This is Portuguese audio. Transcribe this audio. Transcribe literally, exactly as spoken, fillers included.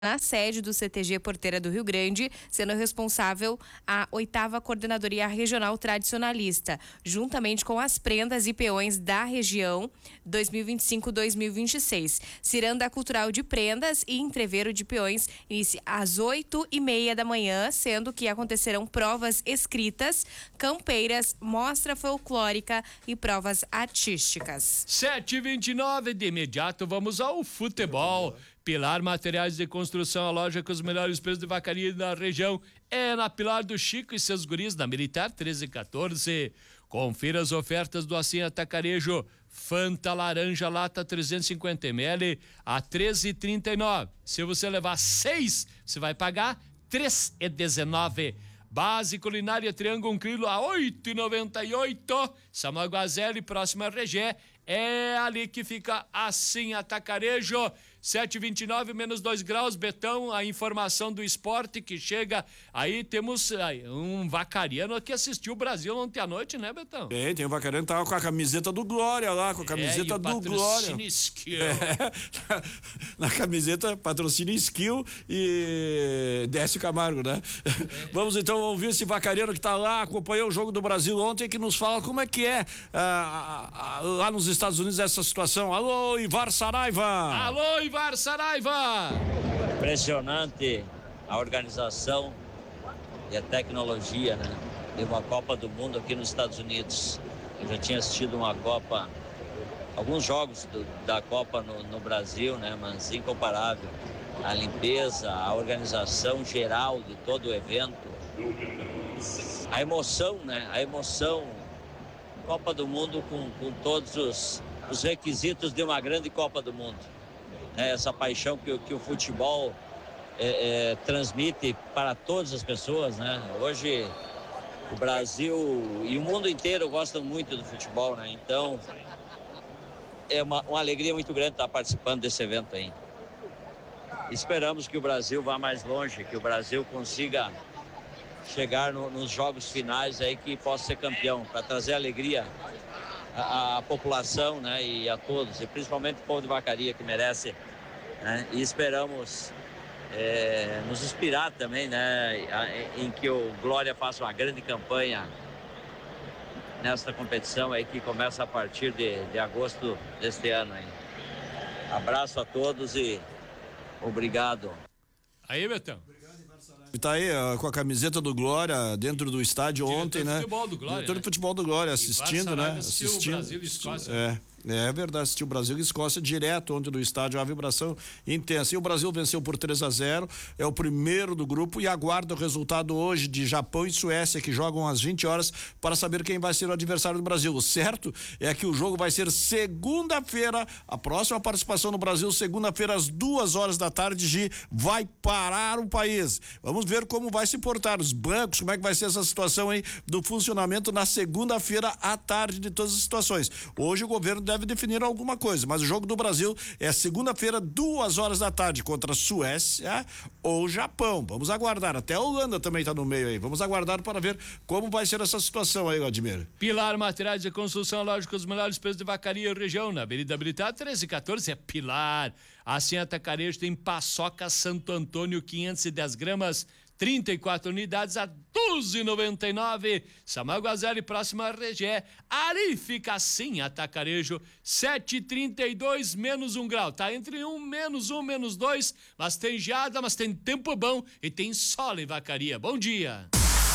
na sede do C T G Porteira do Rio Grande, sendo responsável a oitava Coordenadoria Regional Tradicionalista, juntamente com as prendas e peões da região dois mil e vinte e cinco a dois mil e vinte e seis. Ciranda Cultural de Prendas e Entreveiro de Peões inicia às oito e meia da manhã, sendo que acontecerão provas escritas, campeiras, mostra folclórica e provas artísticas. sete e vinte e nove, de imediato vamos ao futebol. Pilar Materiais de Construção, a loja com os melhores preços de vacaria da região é na Pilar do Chico e seus guris, na Militar treze e quatorze. Confira as ofertas do Assim Atacarejo. Fanta laranja lata trezentos e cinquenta mililitros a treze e trinta e nove. Se você levar seis, você vai pagar três e dezenove. Base Culinária Triângulo um quilo a oito e noventa e oito. Samaguazelli, próxima Regé, é ali que fica Assim Atacarejo. sete e vinte e nove, menos dois graus, Betão, a informação do esporte que chega. Aí temos aí, um vacariano que assistiu o Brasil ontem à noite, né, Betão? Tem, tem um vacariano que tava com a camiseta do Glória lá, com a camiseta é, do Glória. Skill. É, na camiseta, patrocínio Skill e Décio Camargo, né? É. Vamos então ouvir esse vacariano que tá lá, acompanhou o jogo do Brasil ontem, que nos fala como é que é ah, ah, lá nos Estados Unidos essa situação. Alô, Ivar Saraiva! Alô, Ivar Saraiva! Impressionante a organização e a tecnologia, né, de uma Copa do Mundo aqui nos Estados Unidos. Eu já tinha assistido uma Copa, alguns jogos do, da Copa no, no Brasil, né, mas incomparável. A limpeza, a organização geral de todo o evento, a emoção, né, a emoção. Copa do Mundo com, com todos os, os requisitos de uma grande Copa do Mundo. É, essa paixão que, que o futebol é, é, transmite para todas as pessoas, né? Hoje o Brasil e o mundo inteiro gostam muito do futebol, né? Então é uma, uma alegria muito grande estar participando desse evento aí. Esperamos que o Brasil vá mais longe, que o Brasil consiga chegar no, nos jogos finais aí, que possa ser campeão, para trazer alegria à, à população, né, e a todos, e principalmente o povo de Vacaria, que merece, né, e esperamos é, nos inspirar também, né, em que o Glória faça uma grande campanha nesta competição aí, que começa a partir de, de agosto deste ano aí. Abraço a todos e obrigado. Aí, Betão. Tá aí uh, com a camiseta do Glória dentro do estádio Diretor ontem, né? Futebol do Glória, Diretor né? de futebol do Glória, assistindo, né? Assistindo. Brasil e Escócia. É, é verdade, assistiu o Brasil e Escócia direto ontem do estádio, a vibração intensa. E o Brasil venceu por três a zero, é o primeiro do grupo e aguarda o resultado hoje de Japão e Suécia, que jogam às vinte horas, para saber quem vai ser o adversário do Brasil. O certo é que o jogo vai ser segunda-feira, a próxima participação no Brasil, segunda-feira às duas horas da tarde, Gi, vai parar o país. Vamos ver como vai se portar os bancos, como é que vai ser essa situação aí do funcionamento na segunda-feira à tarde de todas as situações. Hoje o governo deve definir alguma coisa, mas o jogo do Brasil é segunda-feira, duas horas da tarde, contra a Suécia ou Japão. Vamos aguardar, até a Holanda também está no meio aí. Vamos aguardar para ver como vai ser essa situação aí, Vladimir. Pilar Materiais de Construção, lógico, os melhores preços de vacaria e região, na Avenida Militar treze e quatorze, é Pilar. Assim Atacarejo tem paçoca Santo Antônio, quinhentas e dez gramas, trinta e quatro unidades a doze e noventa e nove. Samaguazelli, próxima Regé. Ali fica Assim Atacarejo, sete e trinta e dois, menos um grau. Tá entre um, menos um, menos dois, mas tem geada, mas tem tempo bom e tem sol em Vacaria. Bom dia.